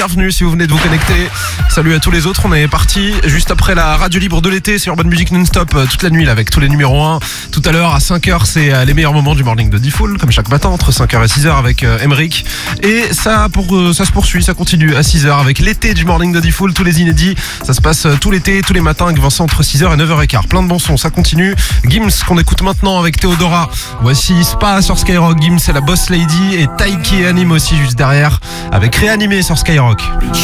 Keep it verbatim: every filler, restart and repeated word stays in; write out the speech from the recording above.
bienvenue si vous venez de vous connecter. Salut à tous les autres, on est parti juste après la radio libre de l'été, c'est Urban Music non-stop euh, toute la nuit là, avec tous les numéros un. Tout à l'heure à cinq heures, c'est euh, les meilleurs moments du morning de D-Fool, comme chaque matin entre cinq heures et six heures avec euh, Emeric. Et ça, pour, euh, ça se poursuit, ça continue à six heures avec l'été du morning de D-Fool, tous les inédits. Ça se passe euh, tout l'été, tous les matins avec Vincent entre six heures et neuf heures quinze. Plein de bons sons, ça continue. Gims qu'on écoute maintenant avec Théodora. Voici Spa sur Skyrock. Gims c'est la boss lady et Taiki et Anime aussi juste derrière avec Réanimé sur Skyrock.